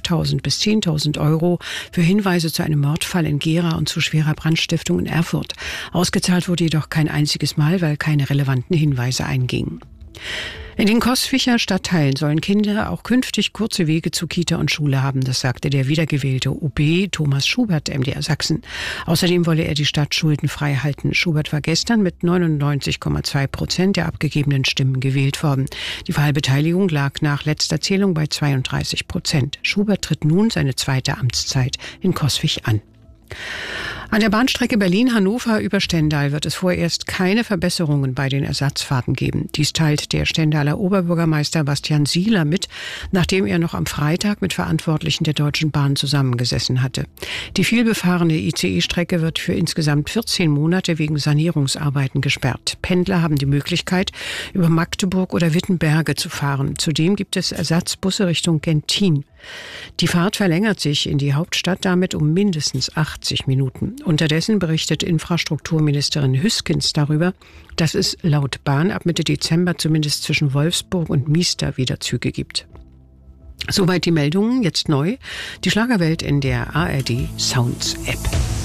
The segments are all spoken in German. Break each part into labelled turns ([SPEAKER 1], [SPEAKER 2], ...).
[SPEAKER 1] 5.000 bis 10.000 Euro für Hinweise zu einem Mordfall in Gera und zu schwerer Brandstiftung in Erfurt. Ausgezahlt wurde jedoch kein einziges Mal, weil keine relevanten Hinweise eingingen. In den Coswicher Stadtteilen sollen Kinder auch künftig kurze Wege zu Kita und Schule haben, das sagte der wiedergewählte OB Thomas Schubert, MDR Sachsen. Außerdem wolle er die Stadt schuldenfrei halten. Schubert war gestern mit 99,2% der abgegebenen Stimmen gewählt worden. Die Wahlbeteiligung lag nach letzter Zählung bei 32%. Schubert tritt nun seine zweite Amtszeit in Coswig an. An der Bahnstrecke Berlin-Hannover über Stendal wird es vorerst keine Verbesserungen bei den Ersatzfahrten geben. Dies teilt der Stendaler Oberbürgermeister Bastian Sieler mit, nachdem er noch am Freitag mit Verantwortlichen der Deutschen Bahn zusammengesessen hatte. Die vielbefahrene ICE-Strecke wird für insgesamt 14 Monate wegen Sanierungsarbeiten gesperrt. Pendler haben die Möglichkeit, über Magdeburg oder Wittenberge zu fahren. Zudem gibt es Ersatzbusse Richtung Gentin. Die Fahrt verlängert sich in die Hauptstadt damit um mindestens 80 Minuten. Unterdessen berichtet Infrastrukturministerin Hüskens darüber, dass es laut Bahn ab Mitte Dezember zumindest zwischen Wolfsburg und Miester wieder Züge gibt. Soweit die Meldungen, jetzt neu. Die Schlagerwelt in der ARD Sounds App.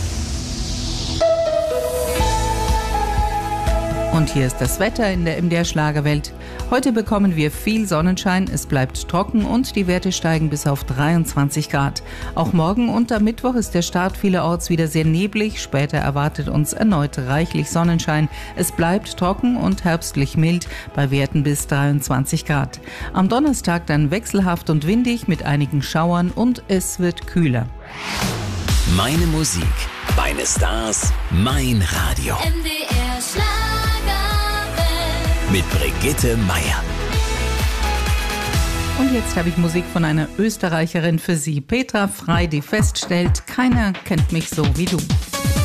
[SPEAKER 2] Und hier ist das Wetter in der MDR Schlagerwelt. Heute bekommen wir viel Sonnenschein, es bleibt trocken und die Werte steigen bis auf 23 Grad. Auch morgen und am Mittwoch ist der Start vielerorts wieder sehr neblig. Später erwartet uns erneut reichlich Sonnenschein. Es bleibt trocken und herbstlich mild bei Werten bis 23 Grad. Am Donnerstag dann wechselhaft und windig mit einigen Schauern und es wird kühler.
[SPEAKER 3] Meine Musik, meine Stars, mein Radio.
[SPEAKER 4] MDR Schlagerwelt.
[SPEAKER 3] Mit Brigitte Meier.
[SPEAKER 2] Und jetzt habe ich Musik von einer Österreicherin für Sie, Petra Frey, die feststellt, keiner kennt mich so wie du.